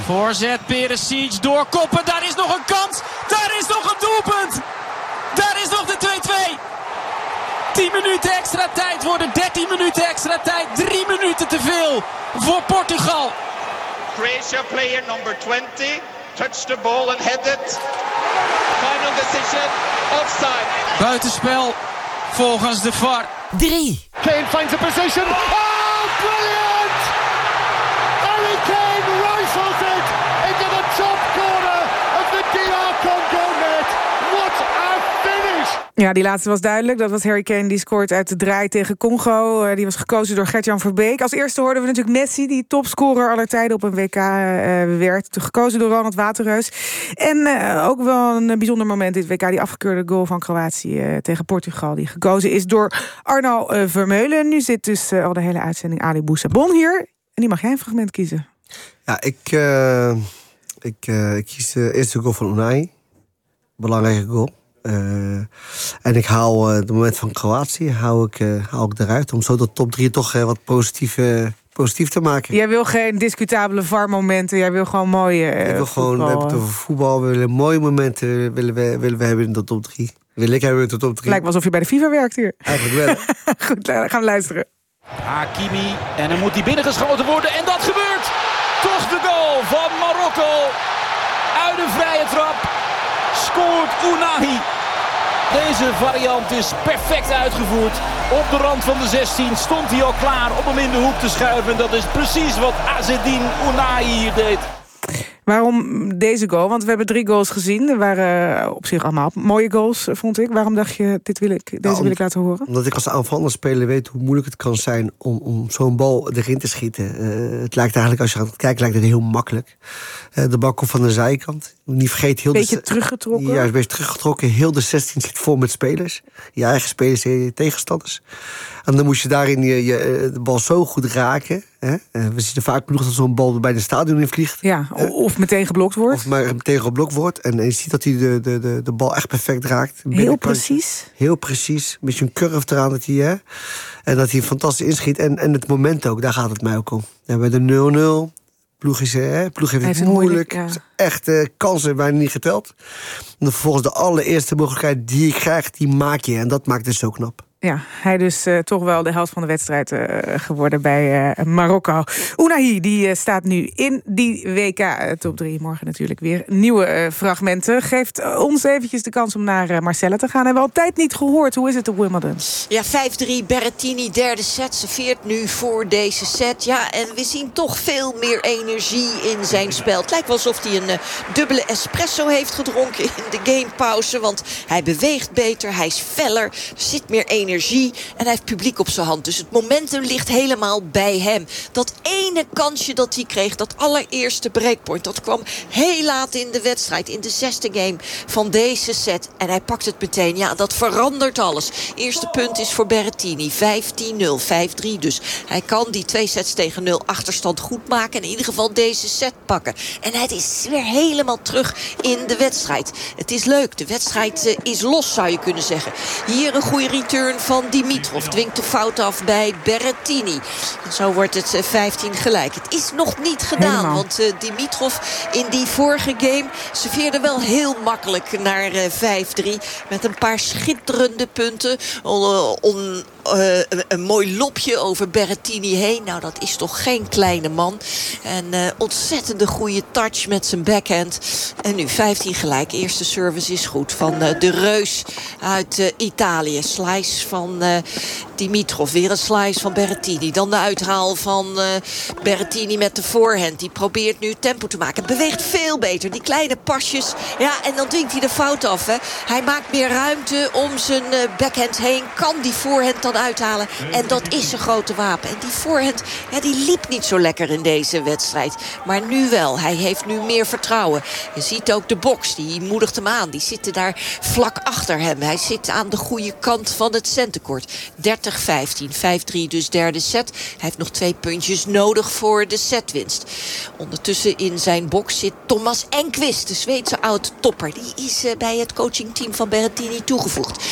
Voorzet, Perisic, doorkoppen. Daar is nog een kans. Daar is nog een doelpunt. Daar is nog de 2-2. 10 minuten extra tijd worden 13 minuten extra tijd. 3 minuten te veel voor Portugal. Croatia player number 20 touched the ball and headed. Final decision, offside. Buitenspel volgens de VAR. 3. Kane finds a position. Oh, brilliant! Harry Kane rifles it into the top corner of the DR Congo net. What a finish! Ja, die laatste was duidelijk. Dat was Harry Kane, die scoort uit de draai tegen Congo. Die was gekozen door Gert-Jan Verbeek. Als eerste hoorden we natuurlijk Messi, die topscorer aller tijden op een WK werd. Gekozen door Ronald Waterreus. En ook wel een bijzonder moment dit WK, die afgekeurde goal van Kroatië tegen Portugal. Die gekozen is door Arno Vermeulen. Nu zit dus al de hele uitzending Ali Boussabon hier. En die mag jij een fragment kiezen. Ja, ik kies de eerste goal van Unai. Belangrijke goal. En ik haal het moment van Kroatië haal ik eruit. Om zo de top 3 toch wat positief te maken. Jij wil geen discutabele VAR-momenten. Jij wil gewoon mooie ik wil gewoon, we hebben het over voetbal. We willen mooie momenten willen we hebben in de top 3. Wil ik hebben in de top 3. Lijkt wel alsof je bij de FIFA werkt hier. Eigenlijk wel. Goed, gaan we luisteren. Hakimi. En dan moet die binnengeschoten worden. En dat gebeurt. Toch de goal van Marokko. Uit een vrije trap. Scoort Unai. Deze variant is perfect uitgevoerd. Op de rand van de 16 stond hij al klaar om hem in de hoek te schuiven. En dat is precies wat Azzedine Unai hier deed. Waarom deze goal? Want we hebben 3 goals gezien. Er waren op zich allemaal mooie goals, vond ik. Waarom dacht je, deze wil ik laten horen? Omdat ik als aanvallende speler weet hoe moeilijk het kan zijn om zo'n bal erin te schieten. Het lijkt eigenlijk, als je gaat kijken, lijkt het heel makkelijk. De bal komt van de zijkant. Niet vergeten, beetje teruggetrokken? Ja, een beetje teruggetrokken. Heel de 16 zit vol met spelers. Je eigen spelers en je tegenstanders. En dan moest je daarin de bal zo goed raken. Hè? We zien er vaak genoeg dat zo'n bal bij de stadion in vliegt. Ja, of meteen geblokt wordt. Of maar meteen geblokt wordt. En je ziet dat hij de bal echt perfect raakt. Heel precies. Heel precies. Een beetje een curve eraan dat hij... Hè? En dat hij fantastisch inschiet. En het moment ook, daar gaat het mij ook om. Ja, bij de 0-0... Ploeg heeft het moeilijk. Ja. Echt kansen bijna niet geteld. En dan vervolgens de allereerste mogelijkheid die je krijgt, die maak je. En dat maakt het zo knap. Ja, hij dus toch wel de helft van de wedstrijd geworden bij Marokko. Unai, die staat nu in die WK top 3. Morgen natuurlijk weer nieuwe fragmenten. Geeft ons eventjes de kans om naar Marcella te gaan. Hebben we al tijd niet gehoord. Hoe is het op Wimbledon? Ja, 5-3, Berrettini, derde set. Serveert nu voor deze set. Ja, en we zien toch veel meer energie in zijn spel. Het lijkt wel alsof hij een dubbele espresso heeft gedronken in de gamepauze. Want hij beweegt beter, hij is feller, er zit meer energie. En hij heeft publiek op zijn hand. Dus het momentum ligt helemaal bij hem. Dat ene kansje dat hij kreeg, dat allereerste breakpoint, dat kwam heel laat in de wedstrijd. In de 6e game van deze set. En hij pakt het meteen. Ja, dat verandert alles. Eerste punt is voor Berrettini. 15-0, 5-3 dus. Hij kan die 2 sets tegen 0 achterstand goed maken. En in ieder geval deze set pakken. En hij is weer helemaal terug in de wedstrijd. Het is leuk. De wedstrijd is los, zou je kunnen zeggen. Hier een goede return van Dimitrov. Dwingt de fout af bij Berrettini. En zo wordt het 15 gelijk. Het is nog niet gedaan. Helemaal. Want Dimitrov in die vorige game serveerde wel heel makkelijk naar 5-3. Met een paar schitterende punten. Een mooi lopje over Berrettini heen. Nou, dat is toch geen kleine man. En ontzettende goede touch met zijn backhand. En nu 15 gelijk. Eerste service is goed van de Reus uit Italië. Slice van Dimitrov. Weer een slice van Berrettini. Dan de uithaal van Berrettini met de voorhand. Die probeert nu tempo te maken. Beweegt veel beter. Die kleine pasjes. Ja, en dan dwingt hij de fout af. Hè. Hij maakt meer ruimte om zijn backhand heen. Kan die voorhand dan uithalen. En dat is een grote wapen. En die voorhand, ja, die liep niet zo lekker in deze wedstrijd. Maar nu wel. Hij heeft nu meer vertrouwen. Je ziet ook de box. Die moedigt hem aan. Die zitten daar vlak achter hem. Hij zit aan de goede kant van het centenkort. 30-15. 5-3 dus derde set. Hij heeft nog 2 puntjes nodig voor de setwinst. Ondertussen in zijn box zit Thomas Enqvist. De Zweedse oud-topper. Die is bij het coachingteam van Berrettini toegevoegd.